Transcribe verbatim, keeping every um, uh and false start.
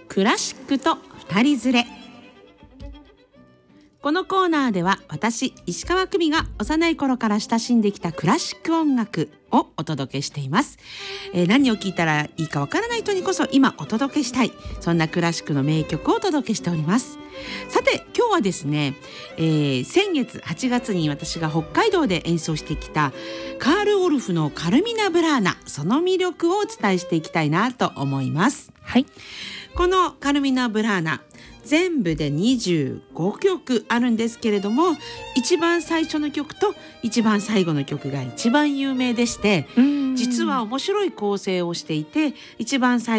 クラシックと二人連れ。このコーナーでは私石川久美が幼い頃から親しんできたクラシック音楽をお届けしています、えー、何を聞いたらいいかわからない人にこそ今お届けしたい、そんなクラシックの名曲をお届けしております。さて今日はですね、えー、先月はちがつに私が北海道で演奏してきたカール・オルフのカルミナ・ブラーナ、その魅力をお伝えしていきたいなと思います。 はい、 このカルミナ・ブラーナ全部でにじゅうごきょくあるんですけれども、一番最初の曲と一番最後の曲が一番有名でして、実は面白い構成をしていて、一番最